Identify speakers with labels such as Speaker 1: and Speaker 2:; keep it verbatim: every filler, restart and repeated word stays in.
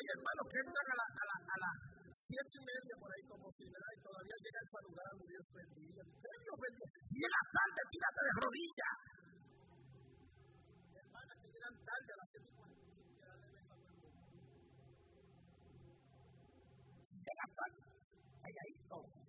Speaker 1: hay hermanos que entran a las a la, a la siete y media por ahí como si nada y todavía llegan saludando, Dios bendiga. Dios bendiga. Si llegas tarde, tírate de rodillas. Hermanas que llegan tarde a las siete y cuarenta. Si llegas tarde, calladito.